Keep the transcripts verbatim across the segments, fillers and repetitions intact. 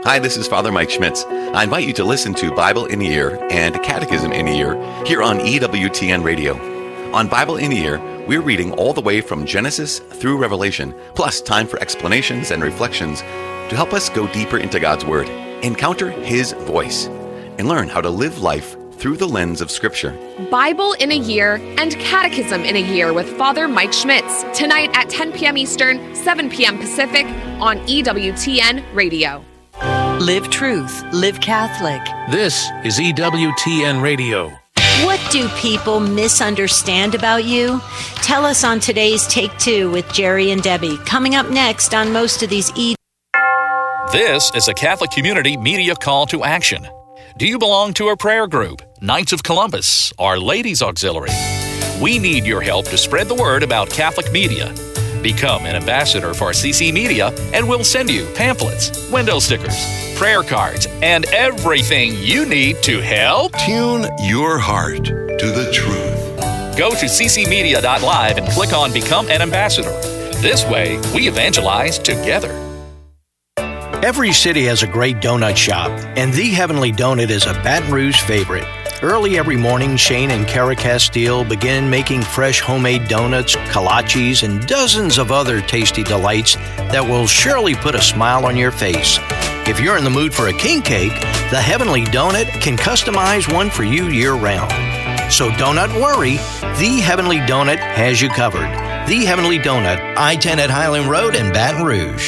Hi, this is Father Mike Schmitz. I invite you to listen to Bible in a Year and Catechism in a Year here on E W T N Radio. On Bible in a Year, we're reading all the way from Genesis through Revelation, plus time for explanations and reflections to help us go deeper into God's Word, encounter His voice, and learn how to live life through the lens of Scripture. Bible in a Year and Catechism in a Year with Father Mike Schmitz, tonight at ten p.m. Eastern, seven p.m. Pacific on E W T N Radio. Live truth, live Catholic. This is E W T N Radio. What do people misunderstand about you? Tell us on today's Take Two with Jerry and Debbie. Coming up next on most of these E. This is a Catholic Community Media Call to Action. Do you belong to a prayer group, Knights of Columbus, or Ladies Auxiliary? We need your help to spread the word about Catholic media. Become an ambassador for C C Media, and we'll send you pamphlets, window stickers, prayer cards, and everything you need to help. Tune your heart to the truth. Go to c c media dot live and click on Become an Ambassador. This way, we evangelize together. Every city has a great donut shop, and The Heavenly Donut is a Baton Rouge favorite. Early every morning, Shane and Kara Castile begin making fresh homemade donuts, kolaches, and dozens of other tasty delights that will surely put a smile on your face. If you're in the mood for a king cake, The Heavenly Donut can customize one for you year-round. So don't worry, The Heavenly Donut has you covered. The Heavenly Donut, I ten at Highland Road in Baton Rouge.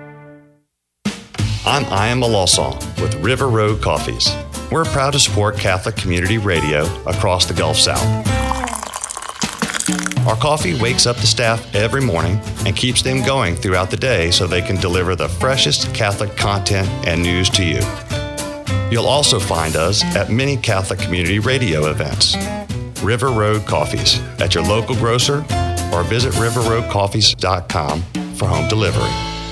I'm Ian Malosson with River Road Coffees. We're proud to support Catholic Community Radio across the Gulf South. Our coffee wakes up the staff every morning and keeps them going throughout the day so they can deliver the freshest Catholic content and news to you. You'll also find us at many Catholic Community Radio events. River Road Coffees at your local grocer or visit river road coffees dot com for home delivery.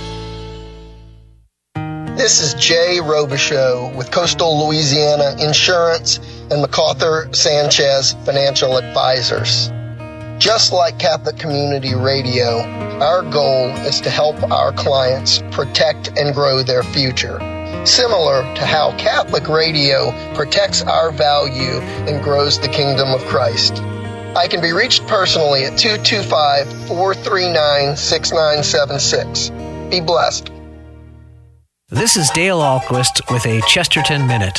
This is Jay Robichaux with Coastal Louisiana Insurance and MacArthur Sanchez Financial Advisors. Just like Catholic Community Radio, our goal is to help our clients protect and grow their future, similar to how Catholic Radio protects our value and grows the kingdom of Christ. I can be reached personally at two two five, four three nine, six nine seven six. Be blessed. This is Dale Ahlquist with a Chesterton Minute.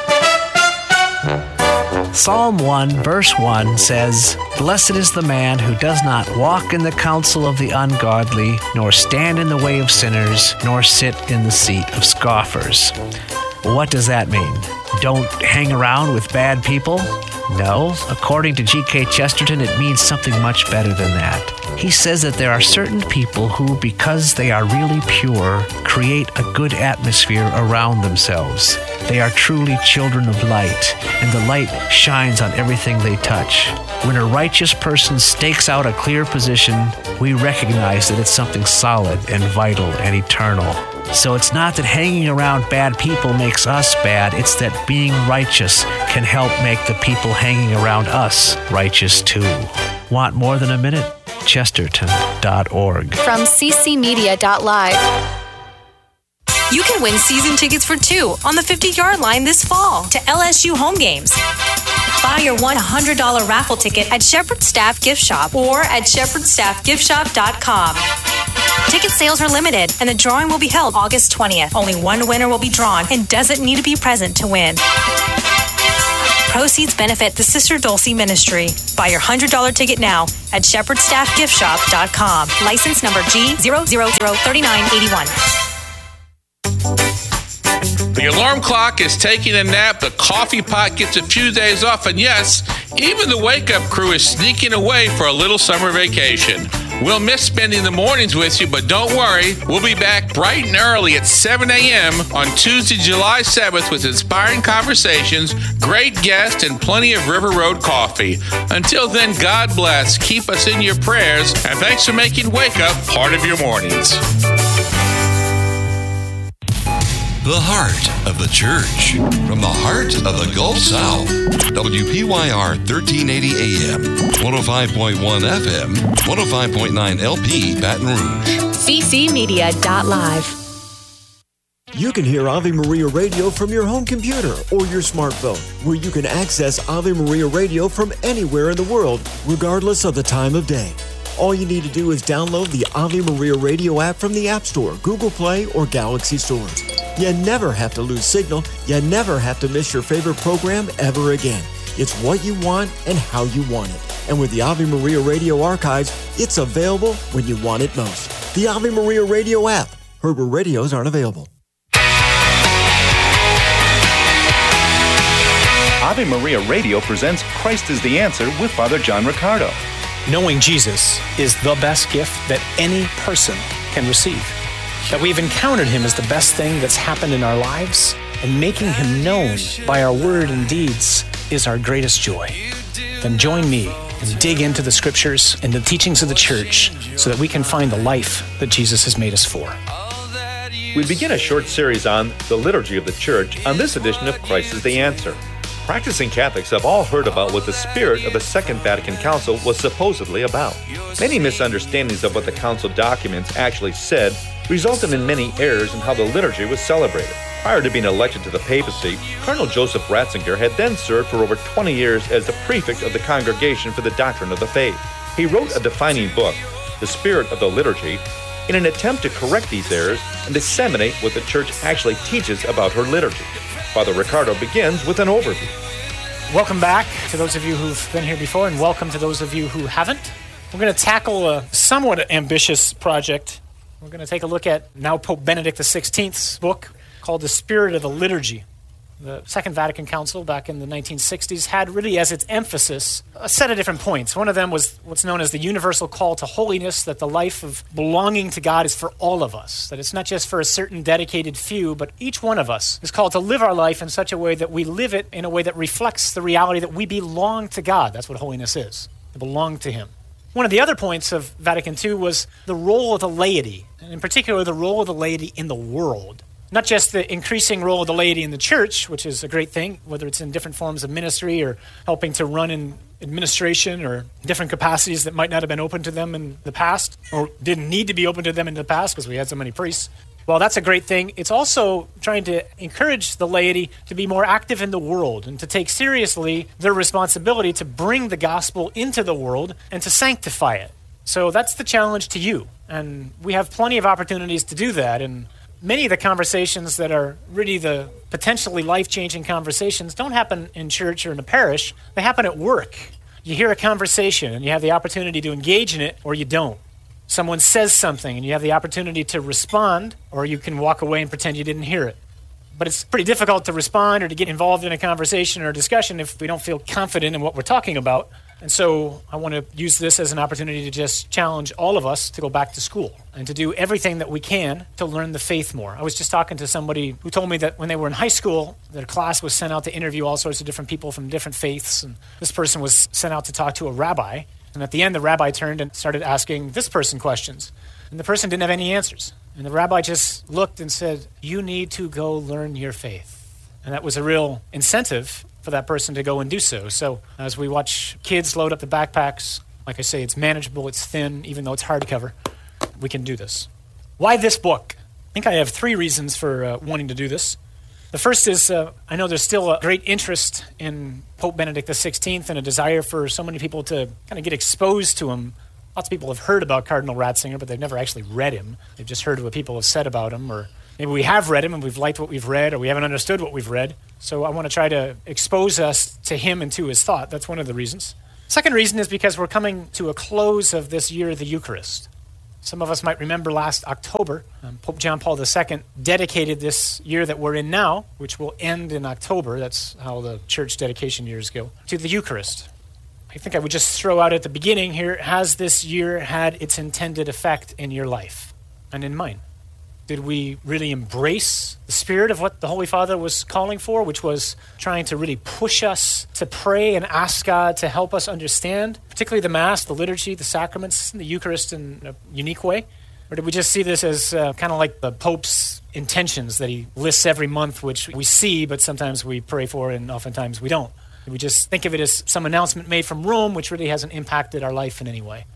Psalm one, verse one says, "Blessed is the man who does not walk in the counsel of the ungodly, nor stand in the way of sinners, nor sit in the seat of scoffers." What does that mean? Don't hang around with bad people? No. According to G K Chesterton, it means something much better than that. He says that there are certain people who, because they are really pure, create a good atmosphere around themselves. They are truly children of light, and the light shines on everything they touch. When a righteous person stakes out a clear position, we recognize that it's something solid and vital and eternal. So it's not that hanging around bad people makes us bad, it's that being righteous can help make the people hanging around us righteous too. Want more than a minute? Chesterton dot org. From c c media dot live. You can win season tickets for two on the fifty-yard line this fall to L S U home games. Buy your one hundred dollars raffle ticket at Shepherd Staff Gift Shop or at shepherd staff gift shop dot com. Ticket sales are limited, and the drawing will be held August twentieth. Only one winner will be drawn and doesn't need to be present to win. Proceeds benefit the Sister Dulce Ministry. Buy your one hundred dollars ticket now at shepherd staff gift shop dot com. License number G zero zero zero three nine eight one. The alarm clock is taking a nap, the coffee pot gets a few days off, and yes, even the wake-up crew is sneaking away for a little summer vacation. We'll miss spending the mornings with you, but don't worry. We'll be back bright and early at seven a.m. on Tuesday, July seventh with inspiring conversations, great guests, and plenty of River Road coffee. Until then, God bless. Keep us in your prayers, and thanks for making Wake Up part of your mornings. The heart of the church. From the heart of the Gulf South. W P Y R thirteen eighty A M, one oh five point one F M, one oh five point nine L P, Baton Rouge. c c media dot live. You can hear Ave Maria Radio from your home computer or your smartphone, where you can access Ave Maria Radio from anywhere in the world, regardless of the time of day. All you need to do is download the Ave Maria Radio app from the App Store, Google Play, or Galaxy stores. You never have to lose signal. You never have to miss your favorite program ever again. It's what you want and how you want it. And with the Ave Maria Radio archives, it's available when you want it most. The Ave Maria Radio app. Heard where radios aren't available. Ave Maria Radio presents Christ is the Answer with Father John Riccardo. Knowing Jesus is the best gift that any person can receive. That we've encountered him is the best thing that's happened in our lives, and making him known by our word and deeds is our greatest joy. Then join me and dig into the scriptures and the teachings of the church so that we can find the life that Jesus has made us for. We begin a short series on the liturgy of the church on this edition of Christ is the Answer. Practicing Catholics have all heard about what the spirit of the Second Vatican Council was supposedly about. Many misunderstandings of what the Council documents actually said resulted in many errors in how the liturgy was celebrated. Prior to being elected to the papacy, Cardinal Joseph Ratzinger had then served for over twenty years as the prefect of the Congregation for the Doctrine of the Faith. He wrote a defining book, The Spirit of the Liturgy, in an attempt to correct these errors and disseminate what the Church actually teaches about her liturgy. Father Riccardo begins with an overview. Welcome back to those of you who've been here before, and welcome to those of you who haven't. We're going to tackle a somewhat ambitious project. We're going to take a look at now Pope Benedict the sixteenth's book called The Spirit of the Liturgy. The Second Vatican Council back in the nineteen sixties had really as its emphasis a set of different points. One of them was what's known as the universal call to holiness, that the life of belonging to God is for all of us, that it's not just for a certain dedicated few, but each one of us is called to live our life in such a way that we live it in a way that reflects the reality that we belong to God. That's what holiness is, to belong to him. One of the other points of Vatican Two was the role of the laity, and in particular the role of the laity in the world. Not just the increasing role of the laity in the church, which is a great thing, whether it's in different forms of ministry or helping to run in administration or different capacities that might not have been open to them in the past or didn't need to be open to them in the past because we had so many priests. Well, that's a great thing. It's also trying to encourage the laity to be more active in the world and to take seriously their responsibility to bring the gospel into the world and to sanctify it. So that's the challenge to you. And we have plenty of opportunities to do that. And many of the conversations that are really the potentially life-changing conversations don't happen in church or in a parish. They happen at work. You hear a conversation and you have the opportunity to engage in it, or you don't. Someone says something and you have the opportunity to respond, or you can walk away and pretend you didn't hear it. But it's pretty difficult to respond or to get involved in a conversation or a discussion if we don't feel confident in what we're talking about. And so I want to use this as an opportunity to just challenge all of us to go back to school and to do everything that we can to learn the faith more. I was just talking to somebody who told me that when they were in high school, their class was sent out to interview all sorts of different people from different faiths. And this person was sent out to talk to a rabbi. And at the end, the rabbi turned and started asking this person questions. And the person didn't have any answers. And the rabbi just looked and said, "You need to go learn your faith." And that was a real incentive for that person to go and do so. So as we watch kids load up the backpacks, like I say, it's manageable, it's thin, even though it's hardcover, we can do this. Why this book? I think I have three reasons for uh, wanting to do this. The first is uh, I know there's still a great interest in Pope Benedict the sixteenth and a desire for so many people to kind of get exposed to him. Lots of people have heard about Cardinal Ratzinger, but they've never actually read him. They've just heard what people have said about him, or maybe we have read him and we've liked what we've read, or we haven't understood what we've read. So I want to try to expose us to him and to his thought. That's one of the reasons. Second reason is because we're coming to a close of this year of the Eucharist. Some of us might remember last October, um, Pope John Paul the Second dedicated this year that we're in now, which will end in October, that's how the church dedication years go, to the Eucharist. I think I would just throw out at the beginning here, has this year had its intended effect in your life and in mine? Did we really embrace the spirit of what the Holy Father was calling for, which was trying to really push us to pray and ask God to help us understand, particularly the Mass, the liturgy, the sacraments, the Eucharist in a unique way? Or did we just see this as uh, kind of like the Pope's intentions that he lists every month, which we see, but sometimes we pray for and oftentimes we don't? Did we just think of it as some announcement made from Rome, which really hasn't impacted our life in any way?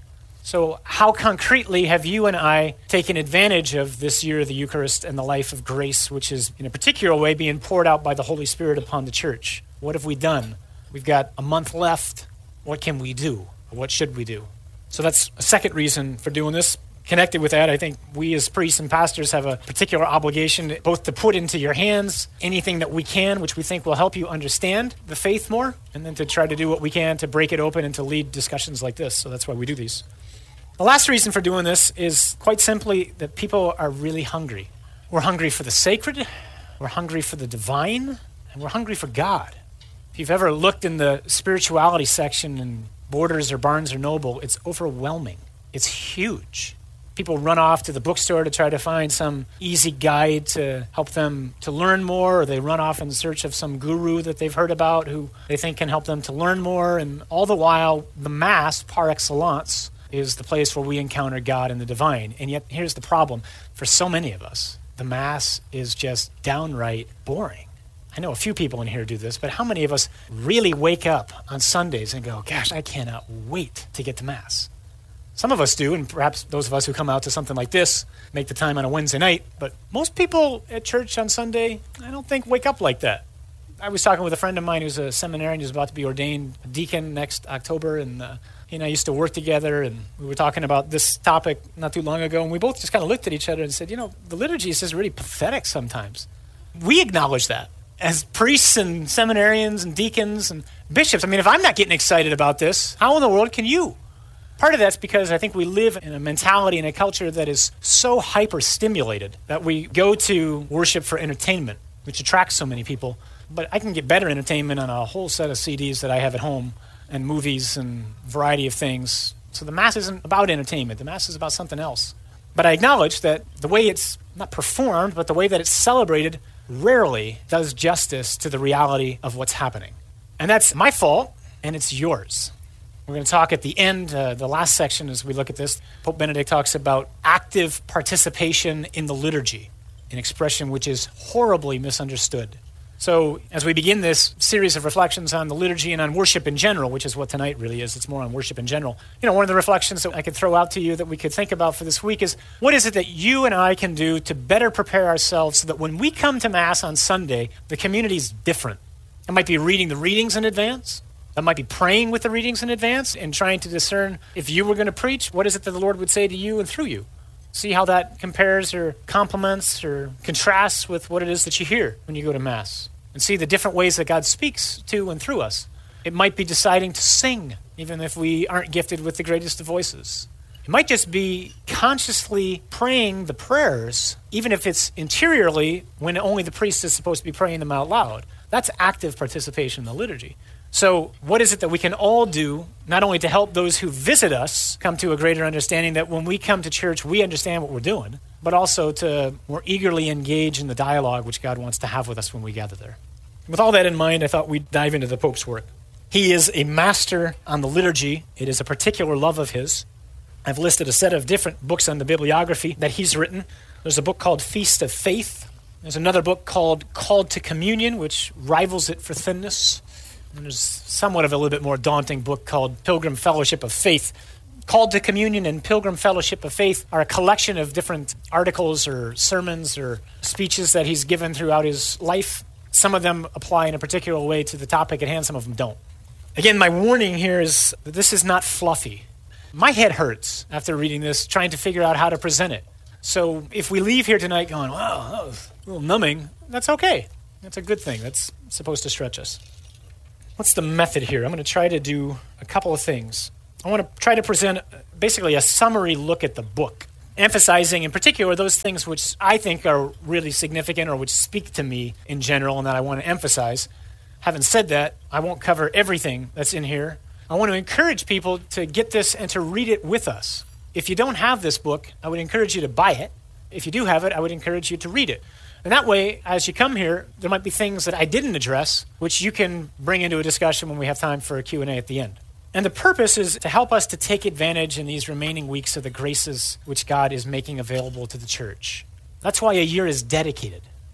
So how concretely have you and I taken advantage of this year of the Eucharist and the life of grace, which is in a particular way being poured out by the Holy Spirit upon the church? What have we done? We've got a month left. What can we do? What should we do? So that's a second reason for doing this. Connected with that, I think we as priests and pastors have a particular obligation both to put into your hands anything that we can, which we think will help you understand the faith more, and then to try to do what we can to break it open and to lead discussions like this. So that's why we do these. The last reason for doing this is quite simply that people are really hungry. We're hungry for the sacred, we're hungry for the divine, and we're hungry for God. If you've ever looked in the spirituality section in Borders or Barnes or Noble, it's overwhelming. It's huge. People run off to the bookstore to try to find some easy guide to help them to learn more, or they run off in search of some guru that they've heard about who they think can help them to learn more. And all the while, the Mass, par excellence, is the place where we encounter God and the divine. And yet, here's the problem. For so many of us, the Mass is just downright boring. I know a few people in here do this, but how many of us really wake up on Sundays and go, gosh, I cannot wait to get to Mass? Some of us do, and perhaps those of us who come out to something like this make the time on a Wednesday night, but most people at church on Sunday, I don't think, wake up like that. I was talking with a friend of mine who's a seminarian who's about to be ordained a deacon next October, and uh, he and I used to work together, and we were talking about this topic not too long ago, and we both just kind of looked at each other and said, you know, the liturgy is just really pathetic sometimes. We acknowledge that. As priests and seminarians and deacons and bishops, I mean, if I'm not getting excited about this, how in the world can you? Part of that's because I think we live in a mentality and a culture that is so hyper-stimulated that we go to worship for entertainment, which attracts so many people. But I can get better entertainment on a whole set of C Ds that I have at home and movies and variety of things. So the Mass isn't about entertainment. The Mass is about something else. But I acknowledge that the way it's not performed, but the way that it's celebrated rarely does justice to the reality of what's happening. And that's my fault, and it's yours. We're going to talk at the end, uh, the last section as we look at this. Pope Benedict talks about active participation in the liturgy, an expression which is horribly misunderstood. So as we begin this series of reflections on the liturgy and on worship in general, which is what tonight really is, it's more on worship in general. You know, one of the reflections that I could throw out to you that we could think about for this week is, what is it that you and I can do to better prepare ourselves so that when we come to Mass on Sunday, the community's different? It might be reading the readings in advance. That might be praying with the readings in advance and trying to discern if you were going to preach, what is it that the Lord would say to you and through you? See how that compares or complements or contrasts with what it is that you hear when you go to Mass. And see the different ways that God speaks to and through us. It might be deciding to sing, even if we aren't gifted with the greatest of voices. It might just be consciously praying the prayers, even if it's interiorly, when only the priest is supposed to be praying them out loud. That's active participation in the liturgy. So what is it that we can all do, not only to help those who visit us come to a greater understanding that when we come to church, we understand what we're doing, but also to more eagerly engage in the dialogue which God wants to have with us when we gather there. With all that in mind, I thought we'd dive into the Pope's work. He is a master on the liturgy. It is a particular love of his. I've listed a set of different books on the bibliography that he's written. There's a book called Feast of Faith. There's another book called Called to Communion, which rivals it for thinness. And there's somewhat of a little bit more daunting book called Pilgrim Fellowship of Faith. Called to Communion and Pilgrim Fellowship of Faith are a collection of different articles or sermons or speeches that he's given throughout his life. Some of them apply in a particular way to the topic at hand, some of them don't. Again, my warning here is that this is not fluffy. My head hurts after reading this, trying to figure out how to present it. So if we leave here tonight going, wow, that was a little numbing, that's okay. That's a good thing. That's supposed to stretch us. What's the method here? I'm going to try to do a couple of things. I want to try to present basically a summary look at the book, emphasizing in particular those things which I think are really significant or which speak to me in general and that I want to emphasize. Having said that, I won't cover everything that's in here. I want to encourage people to get this and to read it with us. If you don't have this book, I would encourage you to buy it. If you do have it, I would encourage you to read it. And that way, as you come here, there might be things that I didn't address, which you can bring into a discussion when we have time for a Q and A at the end. And the purpose is to help us to take advantage in these remaining weeks of the graces which God is making available to the church. That's why a year is dedicated.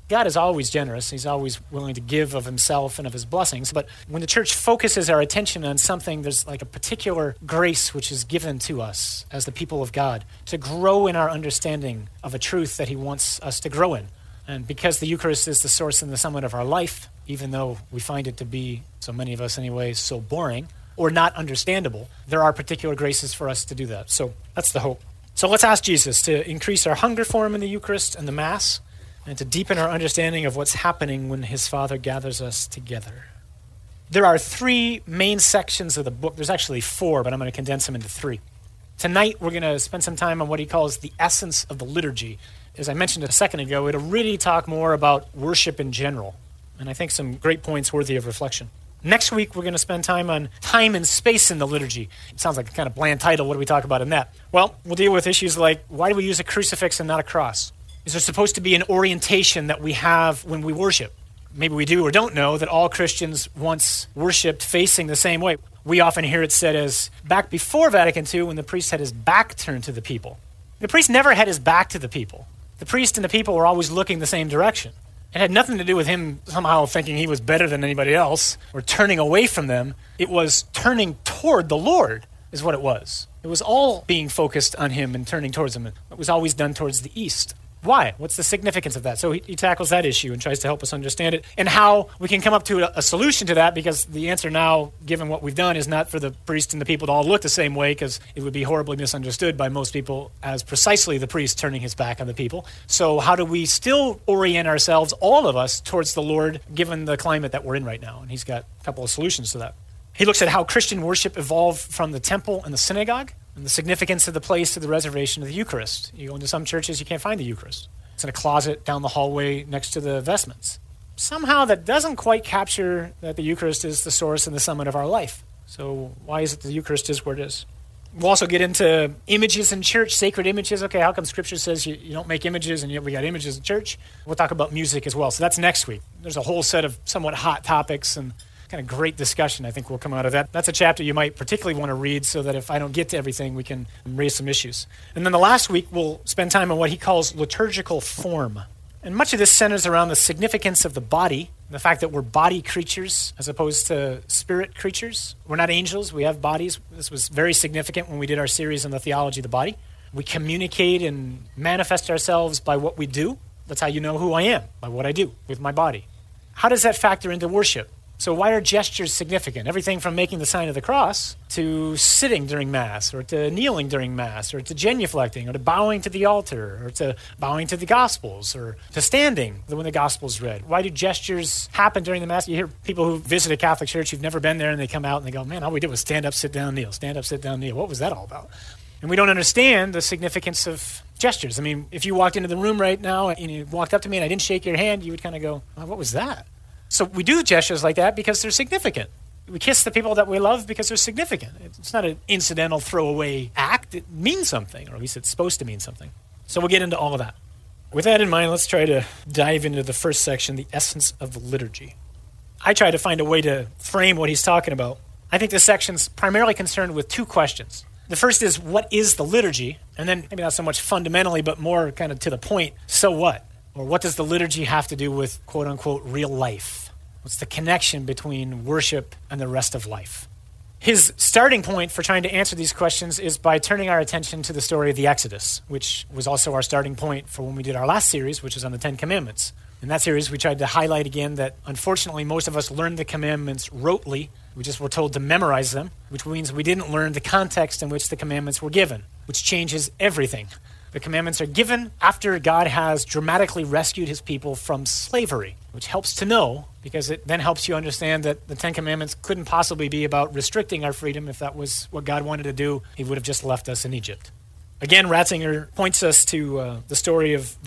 God is always generous. He's always willing to give of himself and of his blessings. But when the church focuses our attention on something, there's like a particular grace which is given to us as the people of God to grow in our understanding of a truth that he wants us to grow in. And because the Eucharist is the source and the summit of our life, even though we find it to be, so many of us anyway, so boring or not understandable, there are particular graces for us to do that. So that's the hope. So let's ask Jesus to increase our hunger for him in the Eucharist and the Mass, and to deepen our understanding of what's happening when his Father gathers us together. There are three main sections of the book. There's actually four, but I'm going to condense them into three. Tonight, we're going to spend some time on what he calls the essence of the liturgy. As I mentioned a second ago, it'll really talk more about worship in general, and I think some great points worthy of reflection. Next week, we're going to spend time on time and space in the liturgy. It sounds like a kind of bland title. What do we talk about in that? Well, we'll deal with issues like, why do we use a crucifix and not a cross? Is there supposed to be an orientation that we have when we worship? Maybe we do or don't know that all Christians once worshipped facing the same way. We often hear it said as back before Vatican Two when the priest had his back turned to the people. The priest never had his back to the people. The priest and the people were always looking the same direction. It had nothing to do with him somehow thinking he was better than anybody else or turning away from them. It was turning toward the Lord is what it was. It was all being focused on him and turning towards him. It was always done towards the east. Why? What's the significance of that? So he, he tackles that issue and tries to help us understand it and how we can come up to a, a solution to that, because the answer now, given what we've done, is not for the priest and the people to all look the same way, because it would be horribly misunderstood by most people as precisely the priest turning his back on the people. So how do we still orient ourselves, all of us, towards the Lord, given the climate that we're in right now? And he's got a couple of solutions to that. He looks at how Christian worship evolved from the temple and the synagogue, and the significance of the place to the reservation of the Eucharist. You go into some churches, you can't find the Eucharist. It's in a closet down the hallway next to the vestments. Somehow that doesn't quite capture that the Eucharist is the source and the summit of our life. So why is it the Eucharist is where it is? We'll also get into images in church, sacred images. Okay, how come Scripture says you, you don't make images and yet we got images in church? We'll talk about music as well. So that's next week. There's a whole set of somewhat hot topics and kind of great discussion I think will come out of that. That's a chapter you might particularly want to read so that if I don't get to everything, we can raise some issues. And then the last week, we'll spend time on what he calls liturgical form. And much of this centers around the significance of the body, the fact that we're body creatures as opposed to spirit creatures. We're not angels, we have bodies. This was very significant when we did our series on the theology of the body. We communicate and manifest ourselves by what we do. That's how you know who I am, by what I do with my body. How does that factor into worship? So why are gestures significant? Everything from making the sign of the cross to sitting during Mass, or to kneeling during Mass, or to genuflecting, or to bowing to the altar, or to bowing to the Gospels, or to standing when the Gospel's read. Why do gestures happen during the Mass? You hear people who visit a Catholic church who've never been there, and they come out and they go, man, all we did was stand up, sit down, kneel, stand up, sit down, kneel. What was that all about? And we don't understand the significance of gestures. I mean, if you walked into the room right now and you walked up to me and I didn't shake your hand, you would kind of go, oh, what was that? So we do gestures like that because they're significant. We kiss the people that we love because they're significant. It's not an incidental throwaway act. It means something, or at least it's supposed to mean something. So we'll get into all of that. With that in mind, let's try to dive into the first section, the essence of the liturgy. I try to find a way to frame what he's talking about. I think this section's primarily concerned with two questions. The first is, what is the liturgy? And then maybe not so much fundamentally, but more kind of to the point, so what? Or what does the liturgy have to do with, quote-unquote, real life? What's the connection between worship and the rest of life? His starting point for trying to answer these questions is by turning our attention to the story of the Exodus, which was also our starting point for when we did our last series, which was on the Ten Commandments. In that series, we tried to highlight again that, unfortunately, most of us learned the commandments rotely. We just were told to memorize them, which means we didn't learn the context in which the commandments were given, which changes everything. The commandments are given after God has dramatically rescued his people from slavery, which helps to know, because it then helps you understand that the Ten Commandments couldn't possibly be about restricting our freedom. If that was what God wanted to do, he would have just left us in Egypt. Again, Ratzinger points us to uh, the story of